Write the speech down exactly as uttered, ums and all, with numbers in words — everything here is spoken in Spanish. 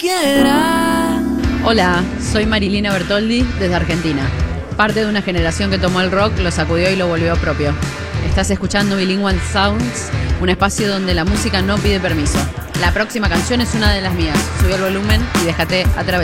quiera. Hola, soy Marilina Bertoldi desde Argentina. Parte de una generación que tomó el rock, lo sacudió y lo volvió propio. Estás escuchando Bilingual Sounds, un espacio donde la música no pide permiso. La próxima canción es una de las mías. Subí el volumen y déjate atravesar.